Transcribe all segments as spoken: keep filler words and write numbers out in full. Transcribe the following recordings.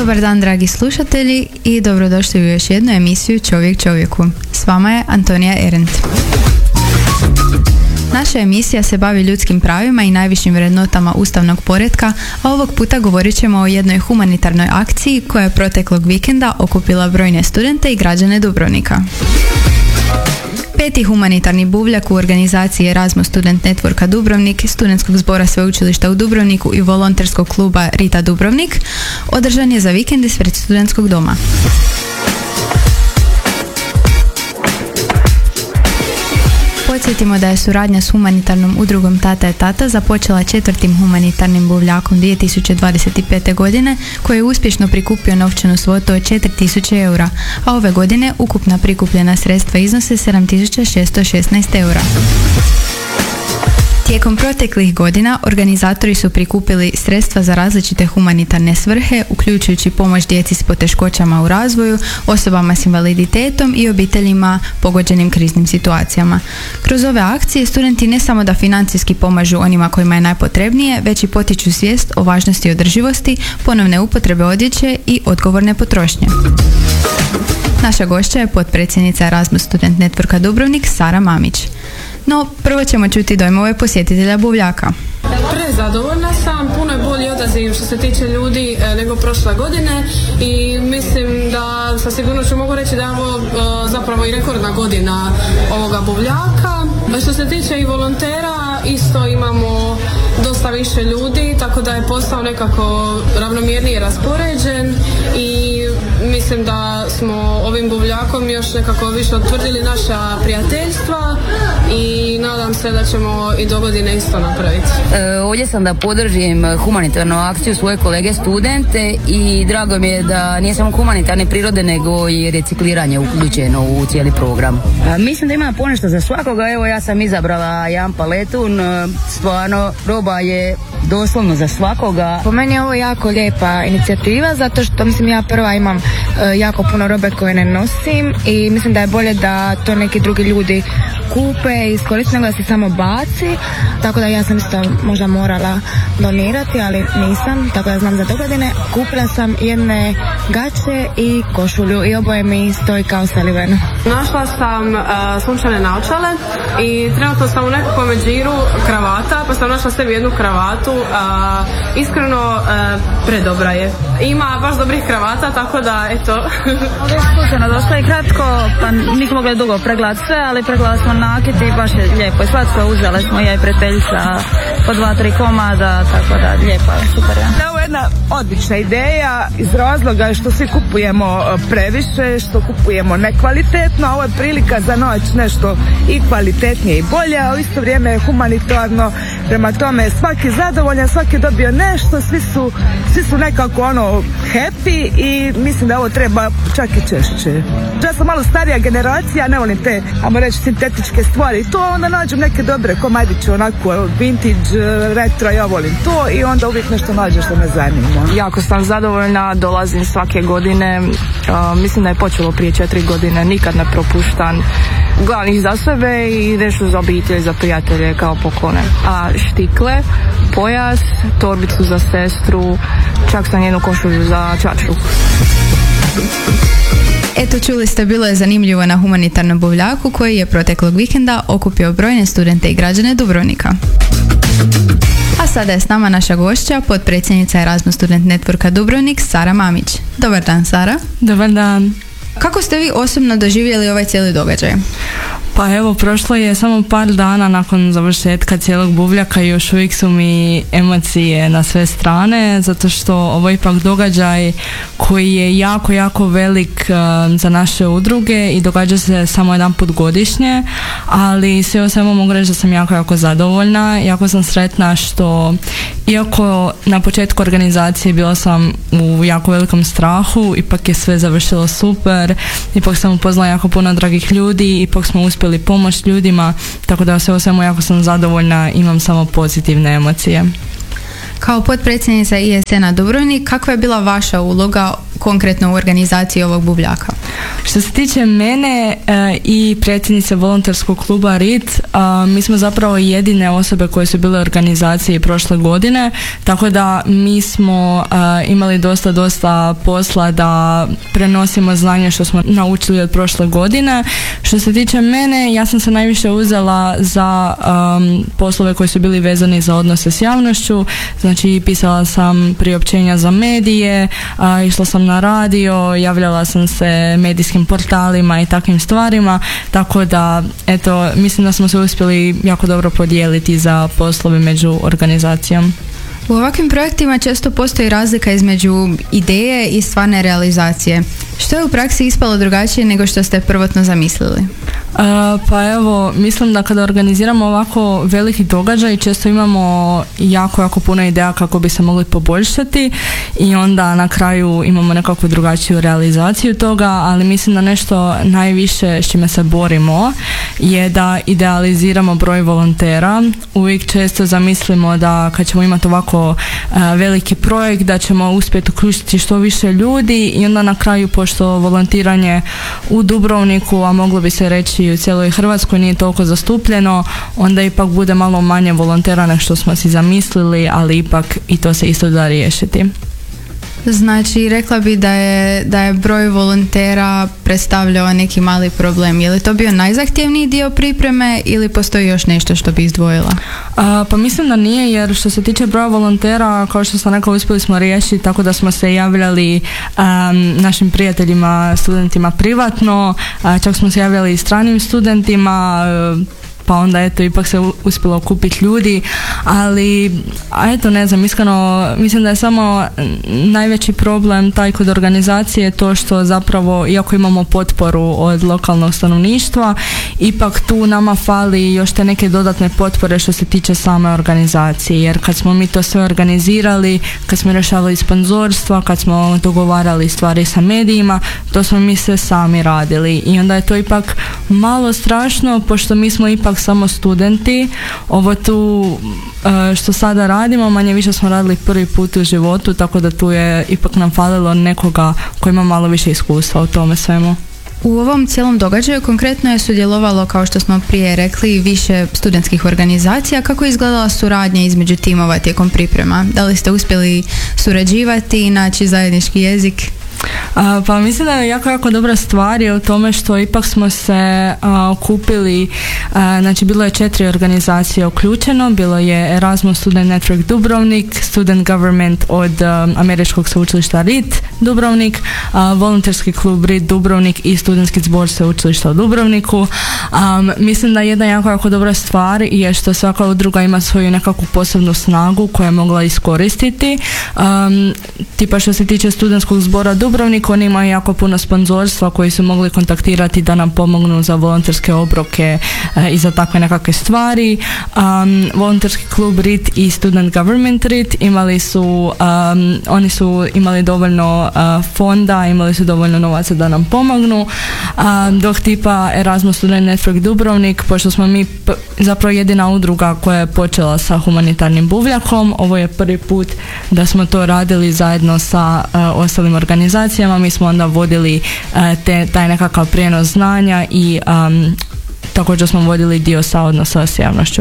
Dobar dan, dragi slušatelji, i dobrodošli u još jednu emisiju Čovjek čovjeku. S vama je Antonija Erendt. Naša emisija se bavi ljudskim pravima i najvišim vrednotama ustavnog poretka, a ovog puta govorit ćemo o jednoj humanitarnoj akciji koja je proteklog vikenda okupila brojne studente i građane Dubrovnika. Peti humanitarni buvljak u organizaciji Erasmus Student Networka Dubrovnik, Studentskog zbora sveučilišta u Dubrovniku i volonterskog kluba Rita Dubrovnik održan je za vikend ispred studentskog doma. Podsjetimo da je suradnja s humanitarnom udrugom Tata je Tata započela četvrtim humanitarnim buvljakom dvije tisuće dvadeset pete. godine, koji je uspješno prikupio novčanu svotu od četiri tisuće eura, a ove godine ukupna prikupljena sredstva iznose sedam tisuća šesto šesnaest eura. Tijekom proteklih godina organizatori su prikupili sredstva za različite humanitarne svrhe, uključujući pomoć djeci s poteškoćama u razvoju, osobama s invaliditetom i obiteljima pogođenim kriznim situacijama. Kroz ove akcije studenti ne samo da financijski pomažu onima kojima je najpotrebnije, već i potiču svijest o važnosti održivosti, ponovne upotrebe odjeće i odgovorne potrošnje. Naša gošća je potpredsjednica Erasmus Student Networka Dubrovnik, Sara Mamić. No, prvo ćemo čuti dojmove posjetitelja buvljaka. Prezadovoljna sam, puno je bolji odaziv što se tiče ljudi e, nego prošle godine i mislim da sa sigurnošću mogu reći da je ovo e, zapravo i rekordna godina ovoga buvljaka. A što se tiče i volontera, isto imamo dosta više ljudi, tako da je posao nekako ravnomjernije raspoređen i mislim da smo ovim buvljakom još nekako više utvrdili naša prijateljstva i nadam se da ćemo i do godine isto napraviti. E, ovdje sam da podržim humanitarnu akciju svoje kolege studente i drago mi je da nije samo humanitarne prirode nego i recikliranje uključeno u cijeli program. E, mislim da ima ponešto za svakoga, evo ja sam izabrala jedan paletun, stvarno roba je doslovno za svakoga. Po meni je ovo jako lijepa inicijativa zato što mislim ja prva imam e, jako puno robe koje ne nosim i mislim da je bolje da to neki drugi ljudi kupe i iskoriste nego da se samo baci, tako da ja sam isto možda morala donirati, ali nisam, tako da znam za te godine. Kupila sam jedne gaće i košulju i oboje mi stoji kao saliveno. Našla sam uh, sunčane naočale i trenutno sam u nekakvom džiru kravata, pa sam našla sebi jednu kravatu, uh, iskreno uh, predobra je. Ima baš dobrih kravata, tako da eto. Ovdje je slučajno došla i kratko, pa nismo mogli dugo pregledati sve, ali pregledali smo nakit i baš je lijepo i slatko, uzeli smo ja i prijateljica po dva, tri komada, tako da lijepa, super je. Ovo je jedna odlična ideja iz razloga što svi kupujemo previše, što kupujemo nekvalitetno, ovo je prilika za noć nešto i kvalitetnije i bolje, a u isto vrijeme je humanitarno, prema tome svaki zadovoljan, svaki dobio nešto, svi su, svi su nekako ono happy i mislim da ovo treba čak i češće. Ja sam malo starija generacija, ne volim te, ajmo reći, sintetičke stvari, to onda nađem neke dobre komadiće, onako vintage, retro, ja volim to i onda uvijek nešto nađem što me zanima. Jako sam zadovoljna, dolazim svake godine, uh, mislim da je počelo prije četiri godine, nikad ne propuštam. Glavnih za sebe i nešto za obitelj, za prijatelje kao poklone. A štikle, pojas, torbicu za sestru, čak sam jednu košulju za čaču. Eto, čuli ste, bilo je zanimljivo na humanitarnom buvljaku koji je proteklog vikenda okupio brojne studente i građane Dubrovnika. A sada je s nama naša gošća, potpredsjednica Erasmus Student Networka Dubrovnik, Sara Mamić. Dobar dan, Sara. Dobar dan. Kako ste vi osobno doživjeli ovaj cijeli događaj? Pa evo, prošlo je samo par dana nakon završetka cijelog buvljaka i još uvijek su mi emocije na sve strane, zato što ovo je ipak događaj koji je jako, jako velik uh, za naše udruge i događa se samo jedan put godišnje, ali sve o svemu mogu reći da sam jako, jako zadovoljna, jako sam sretna što, iako na početku organizacije bila sam u jako velikom strahu, ipak je sve završilo super, ipak sam upoznala jako puno dragih ljudi, ipak smo uspjeli pomoć ljudima, tako da sve o svemu jako sam zadovoljna, imam samo pozitivne emocije. Kao potpredsjednica I S N-a Dubrovnik, kakva je bila vaša uloga konkretno u organizaciji ovog buvljaka? Što se tiče mene e, i predsjednice volonterskog kluba R I T, a, mi smo zapravo jedine osobe koje su bile u organizaciji prošle godine, tako da mi smo a, imali dosta, dosta posla da prenosimo znanje što smo naučili od prošle godine. Što se tiče mene, ja sam se najviše uzela za um, poslove koji su bili vezani za odnose s javnošću, znači pisala sam priopćenja za medije, a, išla sam na radio, javljala sam se medijskim portalima i takvim stvarima, tako da eto, mislim da smo se uspjeli jako dobro podijeliti za poslove među organizacijom. U ovakvim projektima često postoji razlika između ideje i stvarne realizacije. Što je u praksi ispalo drugačije nego što ste prvotno zamislili? Uh, pa evo, mislim da kada organiziramo ovako veliki događaj često imamo jako, jako puno ideja kako bi se mogli poboljšati i onda na kraju imamo nekakvu drugačiju realizaciju toga, ali mislim da nešto najviše s čime se borimo je da idealiziramo broj volontera. Uvijek često zamislimo da kad ćemo imati ovako uh, veliki projekt da ćemo uspjeti uključiti što više ljudi i onda na kraju, pošto volontiranje u Dubrovniku, a moglo bi se reći i u cijeloj Hrvatskoj nije toliko zastupljeno, onda ipak bude malo manje volontera nego što smo si zamislili, ali ipak i to se isto da riješiti. Znači, rekla bi da je, da je broj volontera predstavljao neki mali problem. Je li to bio najzahtjevniji dio pripreme ili postoji još nešto što bi izdvojila? A, pa mislim da nije, jer što se tiče broja volontera, kao što sam rekla, uspjeli smo riješiti tako da smo se javljali um, našim prijateljima, studentima privatno, a, čak smo se javljali i stranim studentima, pa onda eto ipak se uspjelo okupiti ljudi, ali a eto ne znam, iskreno mislim da je samo najveći problem taj kod organizacije to što zapravo, iako imamo potporu od lokalnog stanovništva, ipak tu nama fali još te neke dodatne potpore što se tiče same organizacije, jer kad smo mi to sve organizirali, kad smo rješavali sponzorstva, kad smo dogovarali stvari sa medijima, to smo mi sve sami radili i onda je to ipak malo strašno, pošto mi smo ipak samo studenti. Ovo tu što sada radimo, manje više smo radili prvi put u životu, tako da tu je ipak nam falilo nekoga koji ima malo više iskustva u tome svemu. U ovom cijelom događaju konkretno je sudjelovalo, kao što smo prije rekli, više studentskih organizacija. Kako je izgledala suradnja između timova tijekom priprema? Da li ste uspjeli surađivati i naći zajednički jezik? A, pa mislim da je jako, jako dobra stvar je u tome što ipak smo se a, okupili, a, znači bilo je četiri organizacije uključeno, bilo je Erasmus Student Network Dubrovnik, Student Government od a, Američkog sveučilišta R I T Dubrovnik, a, volonterski klub R I T Dubrovnik i studentski zbor sveučilišta u Dubrovniku. A, mislim da jedna jako, jako dobra stvar je što svaka udruga ima svoju nekakvu posebnu snagu koju je mogla iskoristiti. A, tipa što se tiče studentskog zbora Dubrovnik, oni imaju jako puno sponzorstva koji su mogli kontaktirati da nam pomognu za volonterske obroke e, i za takve nekakve stvari. Um, volonterski klub R I T i Student Government R I T imali su, um, oni su imali dovoljno uh, fonda, imali su dovoljno novaca da nam pomognu, um, dok tipa Erasmus Student Network Dubrovnik, pošto smo mi p- zapravo jedina udruga koja je počela sa humanitarnim buvljakom, ovo je prvi put da smo to radili zajedno sa uh, ostalim organizacijama. Mi smo onda vodili uh, te, taj nekakav prijenos znanja i um, također smo vodili dio sa odnosa s javnošću.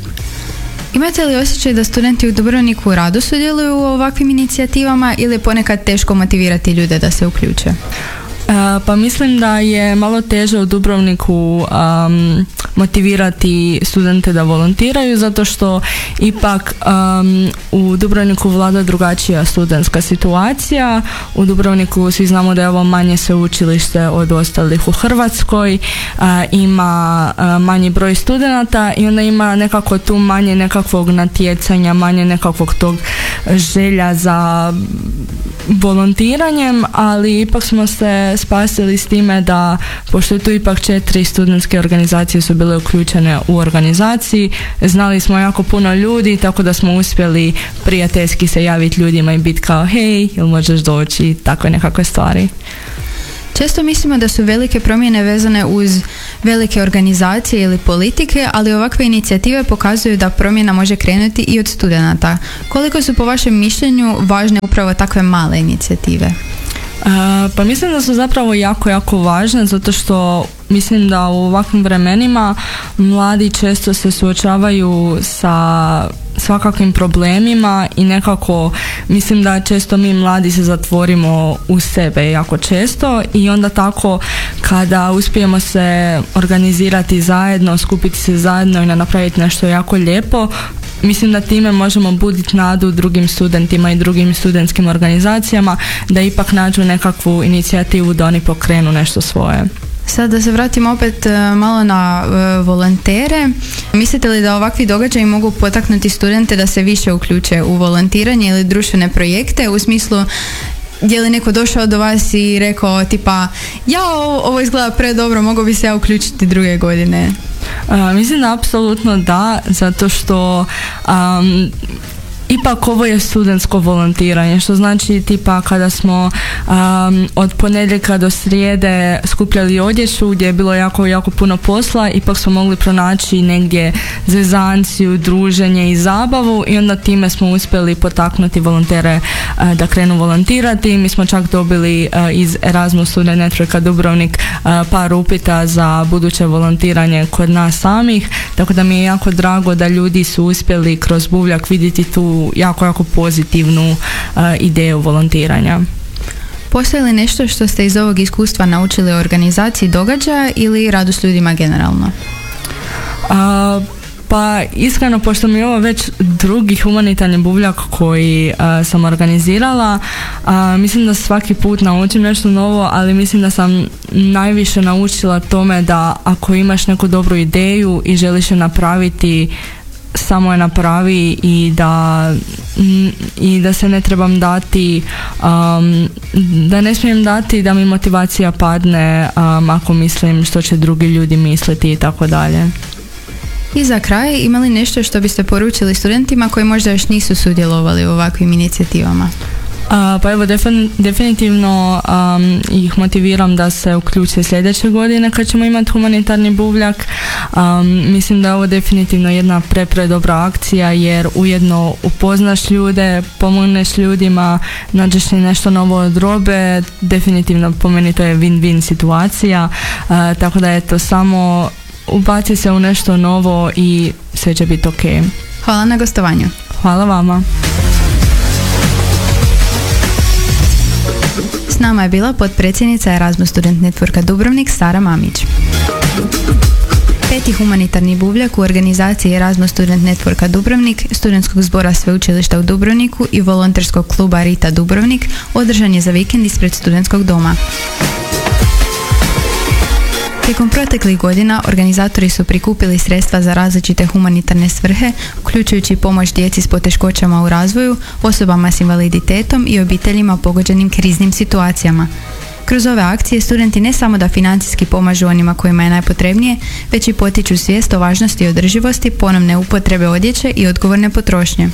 Imate li osjećaj da studenti u Dubrovniku rado sudjeluju u ovakvim inicijativama ili je ponekad teško motivirati ljude da se uključe? Uh, pa mislim da je malo teže u Dubrovniku um, motivirati studente da volontiraju, zato što ipak um, u Dubrovniku vlada drugačija studentska situacija. U Dubrovniku svi znamo da je ovo manje sveučilište od ostalih u Hrvatskoj, uh, ima uh, manji broj studenata i onda ima nekako tu manje nekakvog natjecanja, manje nekakvog tog želja za volontiranjem, ali ipak smo se spasili s time da, pošto je tu ipak četiri studentske organizacije su bile uključene u organizaciji, znali smo jako puno ljudi, tako da smo uspjeli prijateljski se javiti ljudima i biti kao hej, jel možeš doći, takve nekakve stvari. Često mislimo da su velike promjene vezane uz velike organizacije ili politike, ali ovakve inicijative pokazuju da promjena može krenuti i od studenata. Koliko su po vašem mišljenju važne upravo takve male inicijative? Pa mislim da su zapravo jako, jako važne, zato što mislim da u ovakvim vremenima mladi često se suočavaju sa svakakvim problemima i nekako mislim da često mi mladi se zatvorimo u sebe jako često i onda tako kada uspijemo se organizirati zajedno, skupiti se zajedno i napraviti nešto jako lijepo, mislim da time možemo buditi nadu drugim studentima i drugim studentskim organizacijama da ipak nađu nekakvu inicijativu da oni pokrenu nešto svoje. Sad da se vratimo opet malo na uh, volontere. Mislite li da ovakvi događaji mogu potaknuti studente da se više uključe u volontiranje ili društvene projekte, u smislu je li neko došao do vas i rekao tipa ja ovo, ovo izgleda predobro, mogao bi se ja uključiti druge godine? Uh, mislim da apsolutno da, zato što um, ipak ovo je studentsko volontiranje, što znači tipa kada smo um, od ponedjeljka do srijede skupljali odjeću gdje je bilo jako, jako puno posla, ipak smo mogli pronaći negdje zezanciju, druženje i zabavu i onda time smo uspjeli potaknuti volontere uh, da krenu volontirati. Mi smo čak dobili uh, iz Erasmus Student Networka Dubrovnik uh, par upita za buduće volontiranje kod nas samih, tako da mi je jako drago da ljudi su uspjeli kroz Buvljak vidjeti tu jako, jako pozitivnu uh, ideju volontiranja. Postoji li nešto što ste iz ovog iskustva naučili o organizaciji događaja ili radu s ljudima generalno? Uh, Pa iskreno, pošto mi je ovo već drugi humanitarni buvljak koji uh, sam organizirala, uh, mislim da svaki put naučim nešto novo, ali mislim da sam najviše naučila tome da ako imaš neku dobru ideju i želiš je napraviti, samo je napravi i da i da se ne trebam dati um, da ne smijem dati da mi motivacija padne um, ako mislim što će drugi ljudi misliti i tako dalje. I za kraj, ima li nešto što biste poručili studentima koji možda još nisu sudjelovali u ovakvim inicijativama? Uh, pa evo, defin, definitivno um, ih motiviram da se uključe sljedeće godine kad ćemo imati humanitarni buvljak. Um, mislim da je ovo definitivno jedna pre, pre dobra akcija jer ujedno upoznaš ljude, pomogneš ljudima, nađeš nešto novo od robe, definitivno po meni to je win-win situacija, uh, tako da je to samo ubaci se u nešto novo i sve će biti ok. Hvala na gostovanju. Hvala vama. S nama je bila potpredsjednica Erasmus Student Networka Dubrovnik Sara Mamić. Peti humanitarni buvljak u organizaciji Erasmus Student Networka Dubrovnik, Studentskog zbora sveučilišta u Dubrovniku i volonterskog kluba Rita Dubrovnik održan je za vikend ispred studentskog doma. Tijekom proteklih godina organizatori su prikupili sredstva za različite humanitarne svrhe, uključujući pomoć djeci s poteškoćama u razvoju, osobama s invaliditetom i obiteljima pogođenim kriznim situacijama. Kroz ove akcije studenti ne samo da financijski pomažu onima kojima je najpotrebnije, već i potiču svijest o važnosti održivosti, ponovne upotrebe odjeće i odgovorne potrošnje.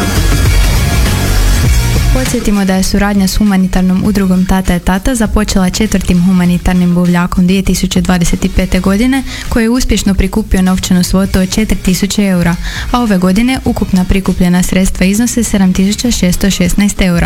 Podsjetimo da je suradnja s humanitarnom udrugom Tata je Tata započela četvrtim humanitarnim buvljakom dvije tisuće dvadeset pete. godine koji je uspješno prikupio novčanu svotu od četiri tisuće eura, a ove godine ukupna prikupljena sredstva iznose sedam tisuća šesto šesnaest eura.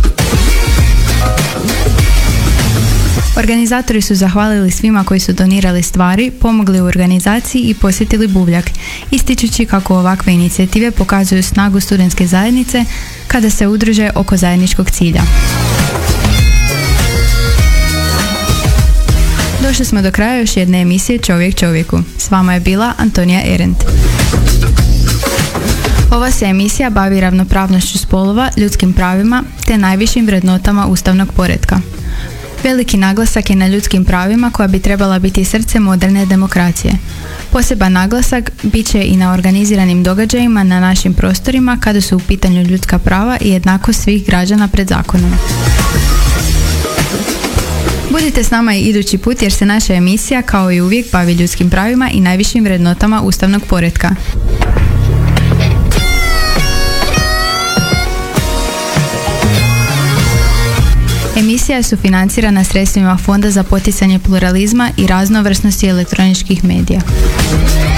Organizatori su zahvalili svima koji su donirali stvari, pomogli u organizaciji i posjetili buvljak, ističući kako ovakve inicijative pokazuju snagu studentske zajednice kada se udruže oko zajedničkog cilja. Došli smo do kraja još jedne emisije Čovjek čovjeku. S vama je bila Antonija Erent. Ova se emisija bavi ravnopravnošću spolova, ljudskim pravima te najvišim vrednotama ustavnog poretka. Veliki naglasak je na ljudskim pravima koja bi trebala biti srce moderne demokracije. Poseban naglasak bit će i na organiziranim događajima na našim prostorima kada su u pitanju ljudska prava i jednakost svih građana pred zakonom. Budite s nama i idući put jer se naša emisija kao i uvijek bavi ljudskim pravima i najvišim vrednotama ustavnog poretka. Emisija je sufinancirana sredstvima Fonda za poticanje pluralizma i raznovrsnosti elektroničkih medija.